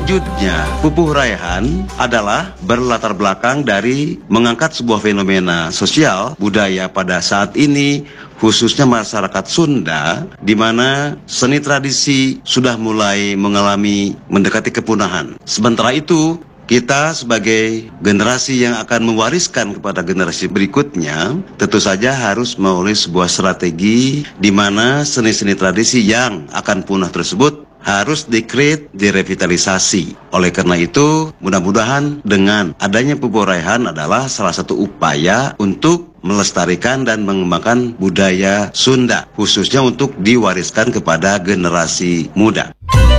Wujudnya Pupuh Raihan adalah berlatar belakang dari mengangkat sebuah fenomena sosial budaya pada saat ini, khususnya masyarakat Sunda, di mana seni tradisi sudah mulai mengalami mendekati kepunahan. Sementara itu, kita sebagai generasi yang akan mewariskan kepada generasi berikutnya, tentu saja harus melalui sebuah strategi di mana seni-seni tradisi yang akan punah tersebut harus di-create, direvitalisasi. Oleh karena itu, mudah-mudahan dengan adanya Pupuh Raihan adalah salah satu upaya untuk melestarikan dan mengembangkan budaya Sunda, khususnya untuk diwariskan kepada generasi muda.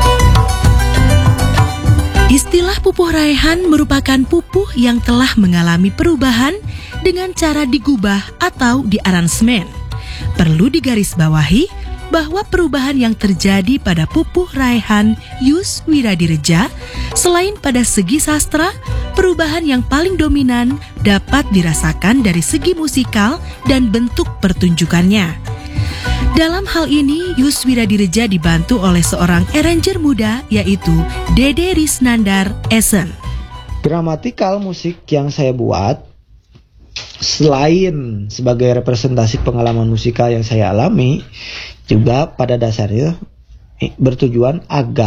Istilah Pupuh Raihan merupakan pupuh yang telah mengalami perubahan dengan cara digubah atau diaransemen. Perlu digarisbawahi bahwa perubahan yang terjadi pada Pupuh Raihan Yus Wiradireja, selain pada segi sastra, perubahan yang paling dominan dapat dirasakan dari segi musikal dan bentuk pertunjukannya. Dalam hal ini, Yus Wiradireja dibantu oleh seorang arranger muda, yaitu Dede Risnandar Esen. Gramatikal musik yang saya buat, selain sebagai representasi pengalaman musikal yang saya alami, juga pada dasarnya bertujuan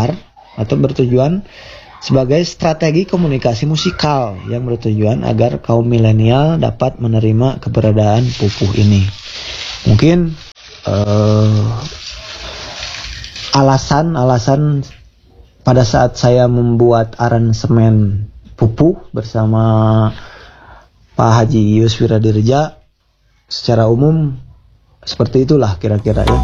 sebagai strategi komunikasi musikal yang bertujuan agar kaum milenial dapat menerima keberadaan pupuh ini. Mungkin alasan pada saat saya membuat aransemen pupuh bersama Pak Haji Yus Wiradireja, secara umum seperti itulah kira-kira ya.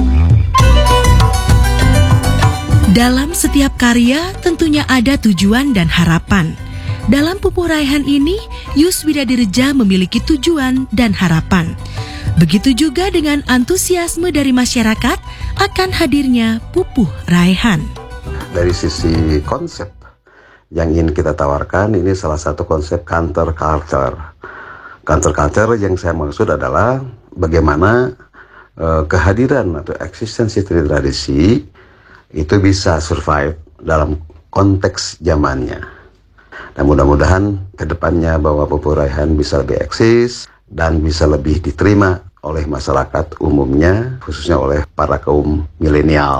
Dalam setiap karya tentunya ada tujuan dan harapan. Dalam Pupuh Raihan ini, Yus Wiradireja memiliki tujuan dan harapan. Begitu juga dengan antusiasme dari masyarakat akan hadirnya Pupuh Raihan. Dari sisi konsep yang ingin kita tawarkan, ini salah satu konsep counter culture. Counter culture yang saya maksud adalah bagaimana kehadiran atau eksistensi tradisi itu bisa survive dalam konteks zamannya. Dan mudah-mudahan ke depannya bahwa Pupuh Raihan bisa lebih eksis dan bisa lebih diterima oleh masyarakat umumnya, khususnya oleh para kaum milenial.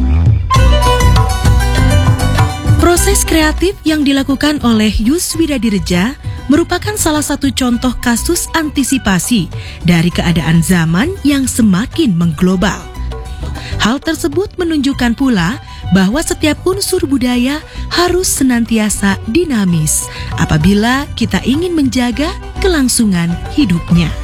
Proses kreatif yang dilakukan oleh Yus Wiradireja merupakan salah satu contoh kasus antisipasi dari keadaan zaman yang semakin mengglobal. Hal tersebut menunjukkan pula bahwa setiap unsur budaya harus senantiasa dinamis apabila kita ingin menjaga kelangsungan hidupnya.